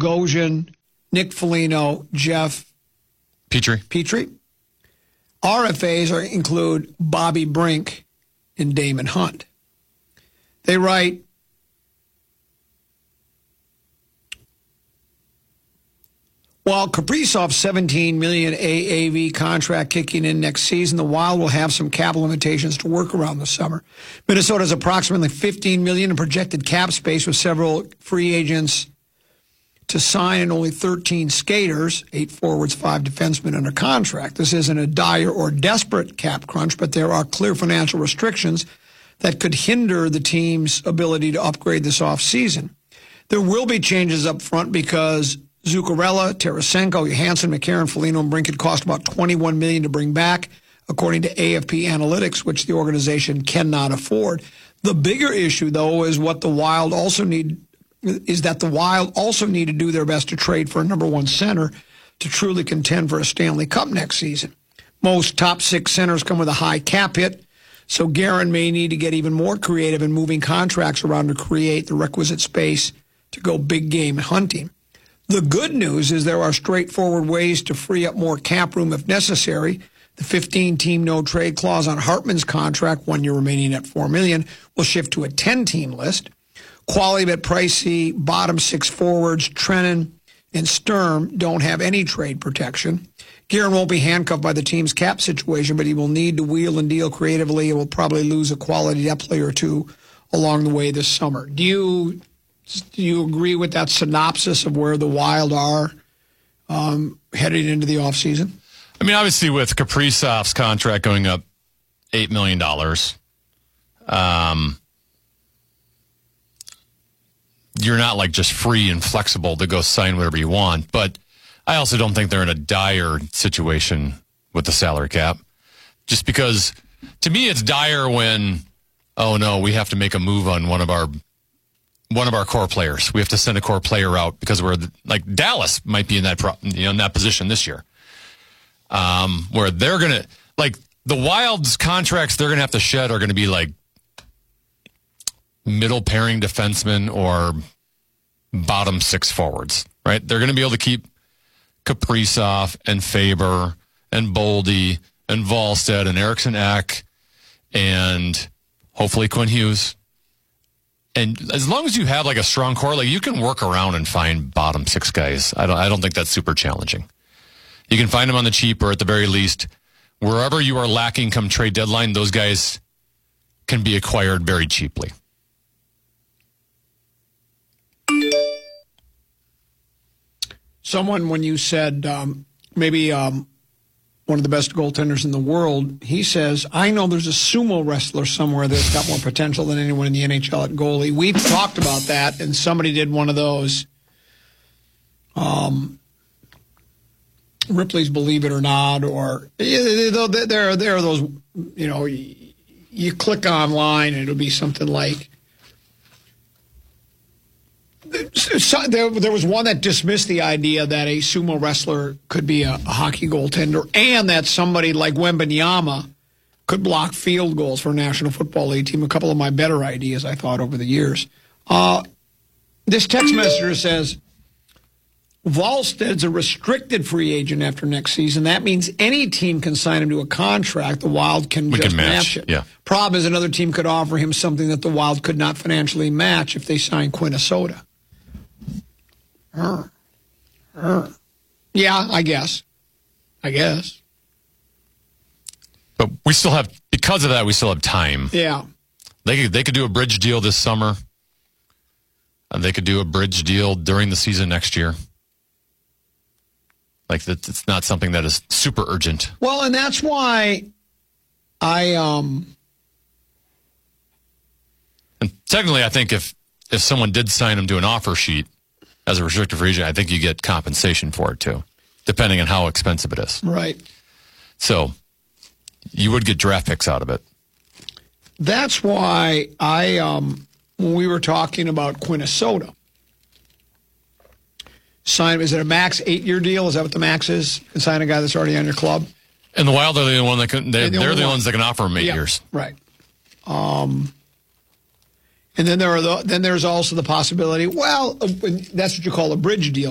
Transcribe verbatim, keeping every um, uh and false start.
Bogosian, Nick Foligno, Jeff Petrie. Petrie. R F As are, include Bobby Brink and Damon Hunt. They write, while Kaprizov's seventeen million dollars A A V contract kicking in next season, the Wild will have some cap limitations to work around this summer. Minnesota has approximately fifteen million dollars in projected cap space with several free agents to sign and only thirteen skaters, eight forwards, five defensemen under contract. This isn't a dire or desperate cap crunch, but there are clear financial restrictions that could hinder the team's ability to upgrade this offseason. There will be changes up front because Zuccarello, Tarasenko, Johansson, McCarron, Foligno, and Brink could cost about twenty-one million dollars to bring back, according to A F P Analytics, which the organization cannot afford. The bigger issue, though, is what the Wild also need is that the Wild also need to do their best to trade for a number one center to truly contend for a Stanley Cup next season. Most top six centers come with a high cap hit, so Guerin may need to get even more creative in moving contracts around to create the requisite space to go big game hunting. The good news is there are straightforward ways to free up more cap room if necessary. The fifteen-team no-trade clause on Hartman's contract, one year remaining at four million dollars, will shift to a ten-team list. Quality but pricey bottom six forwards, Trennan and Sturm, don't have any trade protection. Guerin won't be handcuffed by the team's cap situation, but he will need to wheel and deal creatively and will probably lose a quality depth player or two along the way this summer. Do you... Do you agree with that synopsis of where the Wild are um, heading into the offseason? I mean, obviously, with Kaprizov's contract going up eight million dollars, um, you're not like just free and flexible to go sign whatever you want. But I also don't think they're in a dire situation with the salary cap. Just because, to me, it's dire when, oh, no, we have to make a move on one of our one of our core players. We have to send a core player out because we're like Dallas might be in that pro, you know, in that position this year. Um, where they're going to like the Wild's contracts they're going to have to shed are going to be like middle pairing defensemen or bottom six forwards, right? They're going to be able to keep Kaprizov and Faber and Boldy and Volstead and Eriksson Ek and hopefully Quinn Hughes. And as long as you have like a strong core, like you can work around and find bottom six guys. I don't, I don't think that's super challenging. You can find them on the cheap, or at the very least, wherever you are lacking come trade deadline, those guys can be acquired very cheaply. Someone, when you said um, maybe um, one of the best goaltenders in the world, he says, I know there's a sumo wrestler somewhere that's got more potential than anyone in the N H L at goalie. We've talked about that, and somebody did one of those, um, Ripley's Believe It or Not, or there are, there are those, you know, you click online and it'll be something like, So, there, there was one that dismissed the idea that a sumo wrestler could be a, a hockey goaltender and that somebody like Wembanyama could block field goals for a National Football League team. A couple of my better ideas, I thought, over the years. Uh, this text messenger says, Volsted's a restricted free agent after next season. That means any team can sign him to a contract. The Wild can we just can match. match it. Yeah. Problem is another team could offer him something that the Wild could not financially match if they sign Minnesota. Uh, uh. Yeah, I guess. I guess. But we still have, because of that, we still have time. Yeah. They could, they could do a bridge deal this summer. And they could do a bridge deal during the season next year. Like, it's not something that is super urgent. Well, and that's why I... um. And technically, I think if, if someone did sign him to an offer sheet, as a restricted free agent, I think you get compensation for it too, depending on how expensive it is. Right. So you would get draft picks out of it. That's why I, um, when we were talking about Minnesota, sign, is it a max eight-year deal? Is that what the max is? You can sign a guy that's already on your club? And the Wild are the only one that can, they're, they're, they're the one. ones that can offer him eight yeah, years. Right. Um, And then there are the, then there's also the possibility, well, that's what you call a bridge deal.